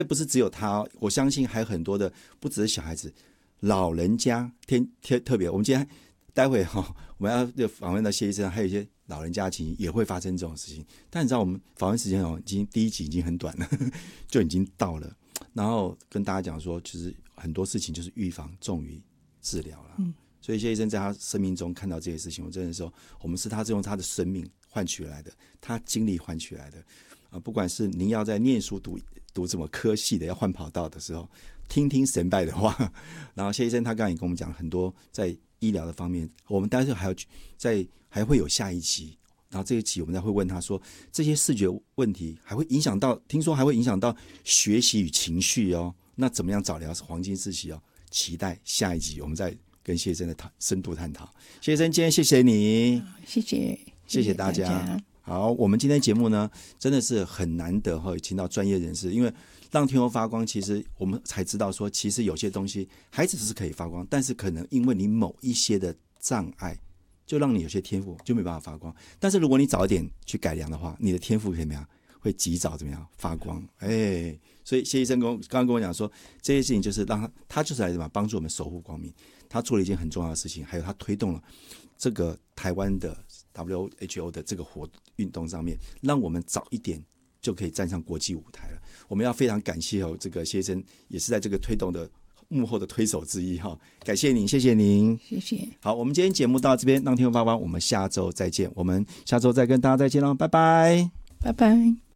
不是只有他，我相信还有很多的，不只是小孩子，老人家特别。我们今天待会我们要访问到谢医生，还有一些老人家情形也会发生这种事情。但你知道我们访问时间已经第一集已经很短了，就已经到了。然后跟大家讲说，其实很多事情就是预防重于治疗了。所以谢医生在他生命中看到这些事情，我真的说，我们是他是用他的生命换取来的，他经历换取来的。不管是您要在念书读什么科系的，要换跑道的时候，听听神拜的话。然后谢医生他刚才也跟我们讲很多在医疗的方面，我们待会还会有下一期，然后这一期我们再会问他说，这些视觉问题还会影响到，听说还会影响到学习与情绪哦。那怎么样早疗是黄金时期哦？期待下一集我们再跟谢医生的深度探讨。谢医生，今天谢谢你，谢谢大家。好，我们今天节目呢，真的是很难得请到专业人士，因为让天空发光，其实我们才知道说，其实有些东西孩子是可以发光，但是可能因为你某一些的障碍，就让你有些天赋就没办法发光。但是如果你早一点去改良的话，你的天赋可以怎么样？会及早怎么样发光？所以谢医生刚刚跟我讲说，这些事情就是让他就是来帮助我们守护光明。他做了一件很重要的事情，还有他推动了这个台湾的 WHO 的这个运动上面，让我们早一点就可以站上国际舞台了。我们要非常感谢这个谢医生，也是在这个推动的幕后的推手之一感谢您，谢谢您， 谢谢。 好，我们今天节目到这边，让天空发光，我们下周再见，我们下周再跟大家再见喽，拜拜， 拜拜。